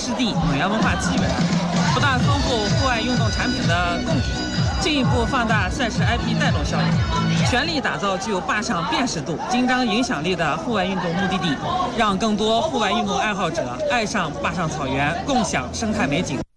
湿地、本源文化基源，不断丰富户外运动产品的供给，进一步放大赛事 IP 带动效应，全力打造具有坝上辨识度、金章影响力的户外运动目的地，让更多户外运动爱好者爱上坝上草原，共享生态美景。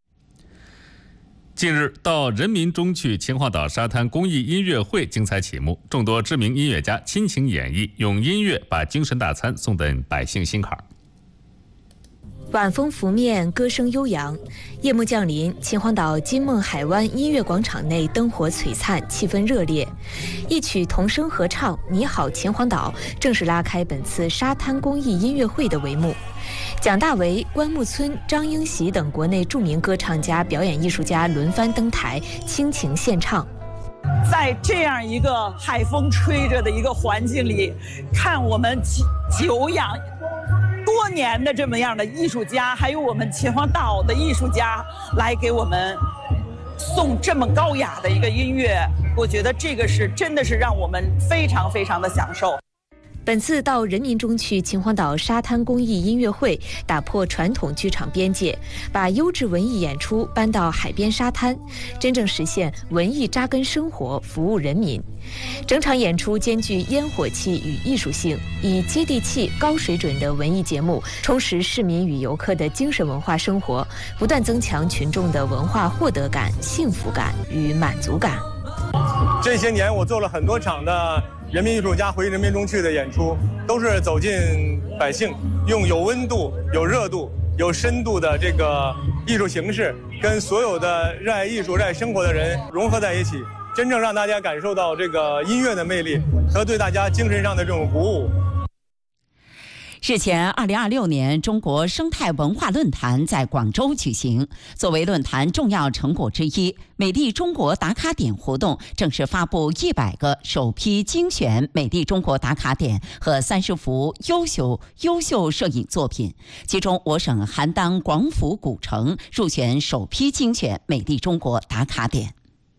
近日，到人民中趣秦皇岛沙滩公益音乐会精彩启幕，众多知名音乐家倾情演绎，用音乐把精神大餐送进百姓心坎。 晚风拂面，歌声悠扬。夜幕降临，秦皇岛金梦海湾音乐广场内灯火璀璨，气氛热烈。一曲童声合唱《你好，秦皇岛》正式拉开本次沙滩公益音乐会的帷幕。蒋大为、关牧村、张英喜等国内著名歌唱家、表演艺术家轮番登台，倾情献唱。 在这样一个海风吹着的一个环境里，看我们久仰多年的这么样的艺术家，还有我们秦皇岛的艺术家来给我们送这么高雅的一个音乐，我觉得这个是真的是让我们非常非常的享受。 本次到人民中趣秦皇岛沙滩公益音乐会打破传统剧场边界，把优质文艺演出搬到海边沙滩，真正实现文艺扎根生活，服务人民。整场演出兼具烟火气与艺术性，以接地气、高水准的文艺节目充实市民与游客的精神文化生活，不断增强群众的文化获得感、幸福感与满足感。 这些年我做了很多场的人民艺术家回人民中趣的演出，都是走进百姓，用有温度、有热度、有深度的这个艺术形式，跟所有的热爱艺术、热爱生活的人融合在一起，真正让大家感受到这个音乐的魅力和对大家精神上的这种鼓舞。 日前，2026年中国生态文化论坛在广州举行。作为论坛重要成果之一，美丽中国打卡点活动正式发布100个首批精选美丽中国打卡点和30幅优秀摄影作品，其中我省邯郸广府古城入选首批精选美丽中国打卡点。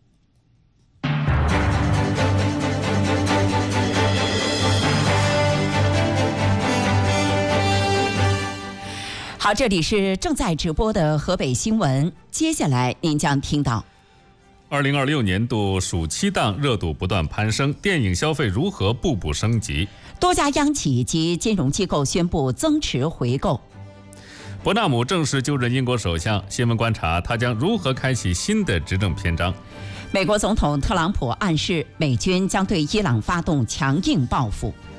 好，这里是正在直播的河北新闻，接下来您将听到 2026年度暑期档热度不断攀升，电影消费如何步步升级？ 多家央企及金融机构宣布增持回购。 伯纳姆正式就任英国首相，新闻观察他将如何开启新的执政篇章。 美国总统特朗普暗示美军将对伊朗发动强硬报复。